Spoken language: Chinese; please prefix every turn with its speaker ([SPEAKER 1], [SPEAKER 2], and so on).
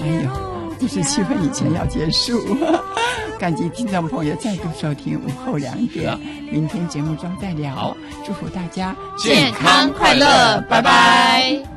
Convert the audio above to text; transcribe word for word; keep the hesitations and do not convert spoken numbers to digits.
[SPEAKER 1] 哎呦，不是七分以前要结束。感激听众朋友再度收听午后两点，明天节目中再聊。祝福大家
[SPEAKER 2] 健康快乐，拜拜。